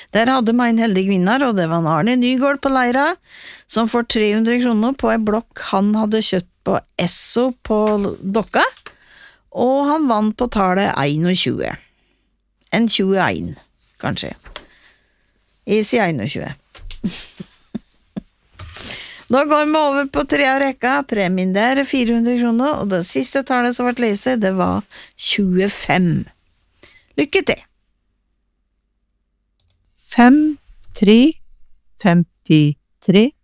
Der hadde meg en heldig vinner, og det var en Arne Nygård på Leira, som får 300 kroner på en blokk han hadde kjøpt på Esso på Dokka, og han vant på tallet 21. En 21, kanskje. Jeg sier 21. Nå går vi over på tredje rekka, premien der 400 kroner, og det siste tallet som ble lese, det var 25. Lykke til! 5, 3, 53,